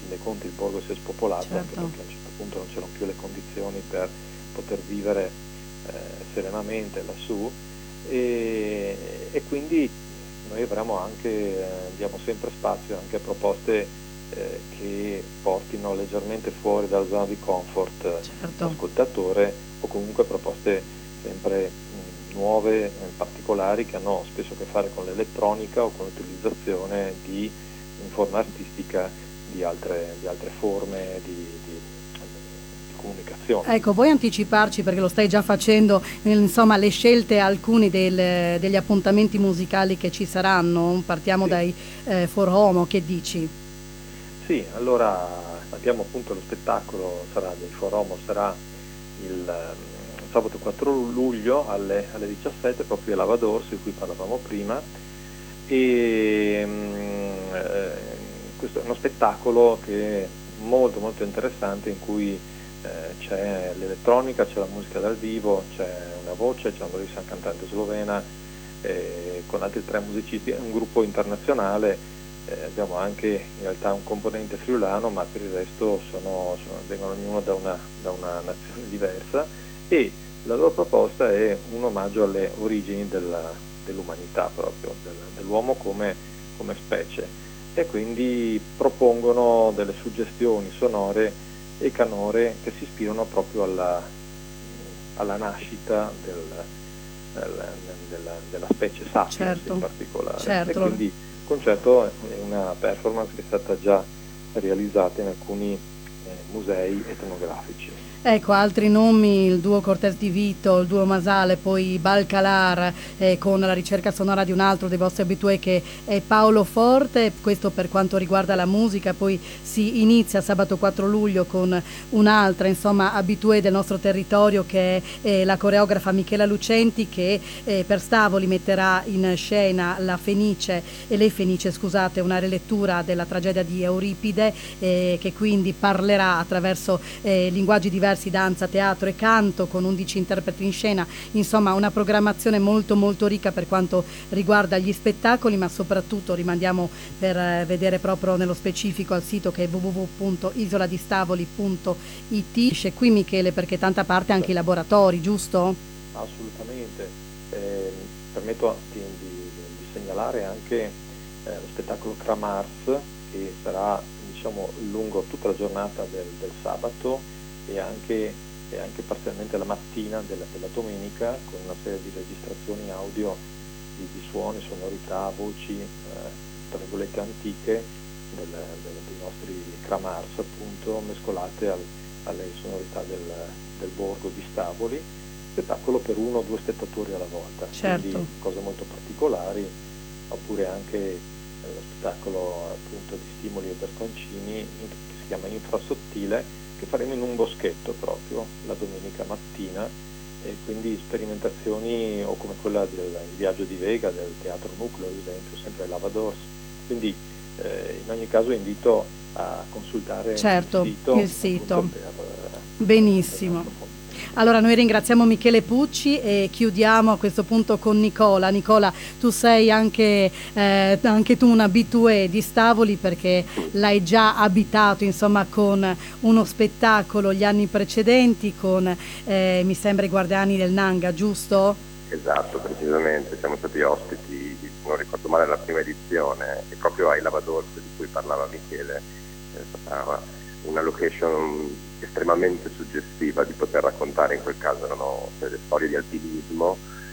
fin dei conti il borgo si è spopolato, anche certo. perché a un certo punto non c'erano più le condizioni per poter vivere serenamente lassù, e quindi noi avremo anche, diamo sempre spazio anche a proposte che portino leggermente fuori dalla zona di comfort Certo. l'ascoltatore, o comunque proposte sempre nuove, particolari, che hanno spesso a che fare con l'elettronica o con l'utilizzazione in forma artistica di altre forme di comunicazione. Ecco, vuoi anticiparci, perché lo stai già facendo, insomma, le scelte, alcuni degli appuntamenti musicali che ci saranno? Partiamo Sì. dai For Homo, che dici? Sì, allora abbiamo appunto lo spettacolo, sarà del Foromo, sarà il sabato 4 luglio alle 17, proprio a Lavadors, di cui parlavamo prima, e questo è uno spettacolo che è molto molto interessante, in cui c'è l'elettronica, c'è la musica dal vivo, c'è una voce, c'è una bravissima cantante slovena, con altri 3 musicisti, è un gruppo internazionale. Abbiamo anche in realtà un componente friulano, ma per il resto vengono ognuno da una nazione diversa, e la loro proposta è un omaggio alle origini dell'umanità, proprio dell'uomo come specie, e quindi propongono delle suggestioni sonore e canore che si ispirano proprio alla nascita della specie Sapiens in Certo, particolare, e certo. quindi il concerto è una performance che è stata già realizzata in alcuni musei etnografici. Ecco, altri nomi: il duo Cortés di Vito, il duo Masale, poi Balcalar, con la ricerca sonora di un altro dei vostri abitué, che è Paolo Forte. Questo per quanto riguarda la musica. Poi si inizia sabato 4 luglio con un'altra, insomma, abitué del nostro territorio, che è la coreografa Michela Lucenti, che per Stavoli metterà in scena la Fenice, e le Fenice, scusate, una rilettura della tragedia di Euripide, che quindi parlerà attraverso linguaggi diversi: danza, teatro e canto, con 11 interpreti in scena. Insomma, una programmazione molto molto ricca per quanto riguarda gli spettacoli, ma soprattutto rimandiamo per vedere proprio nello specifico al sito, che è www.isoladistaboli.it. C'è qui Michele, perché tanta parte anche i laboratori, giusto? Assolutamente. Permetto di segnalare anche lo spettacolo Kramars, che sarà, diciamo, lungo tutta la giornata del sabato, e anche parzialmente la mattina della domenica, con una serie di registrazioni audio di suoni, sonorità, voci, tra virgolette antiche, dei nostri Kramars, appunto, mescolate alle sonorità del borgo di Stavoli. Spettacolo per 1 o 2 spettatori alla volta, quindi Certo. cose molto particolari. Oppure anche lo spettacolo appunto di Stimoli e Bertoncini, che si chiama Infrasottile, che faremo in un boschetto proprio la domenica mattina, e quindi sperimentazioni, o come quella del Viaggio di Vega del Teatro Nucleo, ad esempio, sempre ai Lavadors. Quindi in ogni caso invito a consultare il Certo, sito, il appunto, sito. per Benissimo. approfondimenti. Allora, noi ringraziamo Michele Pucci e chiudiamo a questo punto con Nicola. Nicola, tu sei anche tu un habitué di Stavoli, perché l'hai già abitato, insomma, con uno spettacolo gli anni precedenti, con mi sembra i Guardiani del Nanga, giusto? Esatto, precisamente, siamo stati ospiti, non ricordo male, la prima edizione, e proprio ai Lavadors di cui parlava Michele. È stata una location estremamente suggestiva, di poter raccontare. In quel caso erano delle storie di alpinismo,